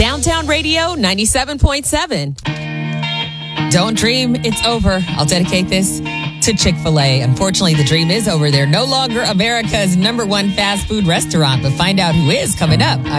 Downtown Radio 97.7. Don't dream it's over. I'll dedicate this to Chick-fil-A. Unfortunately, the dream is over. They're no longer America's #1 fast food restaurant, but find out who is coming up.